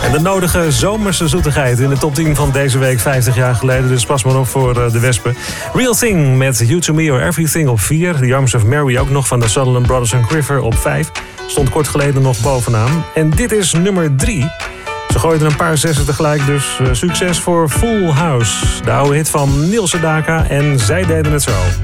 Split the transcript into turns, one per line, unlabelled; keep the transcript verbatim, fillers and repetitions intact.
En de nodige zomerse zoetigheid in de top tien van deze week, vijftig jaar geleden. Dus pas maar op voor de wespen. Real Thing met You To Me or Everything op vier. The Arms of Mary ook nog van de Sutherland Brothers en Quiver op vijf. Stond kort geleden nog bovenaan. En dit is nummer drie. Ze gooiden een paar zessen tegelijk, dus uh, succes voor Full House. De oude hit van Niels Sedaka en zij deden het zo.